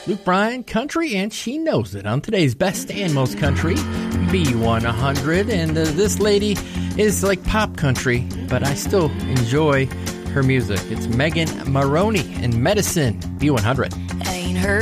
Luke Bryan Country, and she knows it on today's Best and Most Country, B100. And this lady is like pop country, but I still enjoy her music. It's Megan Maroney and Medicine, B100. Ain't heard